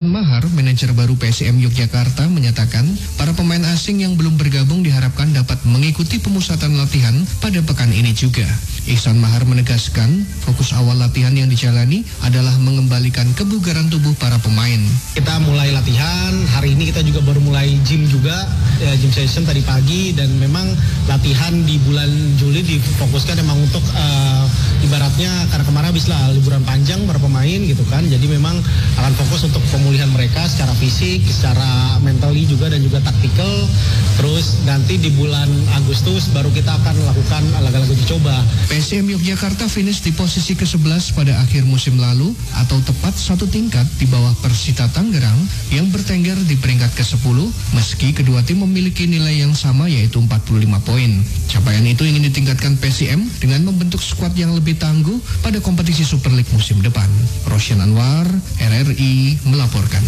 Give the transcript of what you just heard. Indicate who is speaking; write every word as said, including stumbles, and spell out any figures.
Speaker 1: Ihsan Mahar, manajer baru P S I M Yogyakarta, menyatakan para pemain asing yang belum bergabung diharapkan dapat mengikuti pemusatan latihan pada pekan ini juga. Ihsan Mahar menegaskan fokus awal latihan yang dijalani adalah mengembalikan kebugaran tubuh para pemain.
Speaker 2: Kita mulai latihan, hari ini kita juga baru mulai gym juga, ya, gym session tadi pagi, dan memang latihan di bulan Juli difokuskan memang untuk uh, ibaratnya karena kemarin habislah liburan panjang para pemain gitu kan, jadi memang akan fokus untuk pemulihan mereka secara fisik, secara mentally juga, dan juga taktikal. Terus nanti di bulan Agustus baru kita akan melakukan laga-laga uji coba.
Speaker 1: P S I M Yogyakarta finish di posisi kesebelas pada akhir musim lalu, atau tepat satu tingkat di bawah Persita Tangerang yang bertengger di peringkat kesepuluh, meski kedua tim memiliki nilai yang sama yaitu empat puluh lima poin. Capaian itu ingin ditingkatkan P S I M dengan membentuk skuad yang lebih tangguh pada kompetisi Super League musim depan. Rosyan Anwar, R R I, melaporkan.